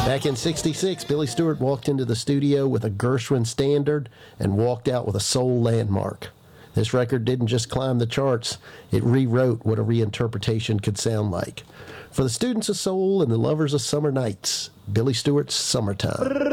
Back in 66, Billy Stewart walked into the studio with a Gershwin standard and walked out with a soul landmark. This record didn't just climb the charts, it rewrote what a reinterpretation could sound like. For the students of soul and the lovers of summer nights, Billy Stewart's Summertime.